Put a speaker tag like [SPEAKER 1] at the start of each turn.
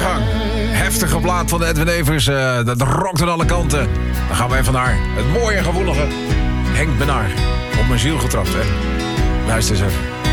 [SPEAKER 1] gang. Heftige plaat van Edwin Evers. Dat rokt aan alle kanten. Dan gaan we even naar het mooie en gevoelige Henk Benaar. Op mijn ziel getrapt, hè. Luister eens even.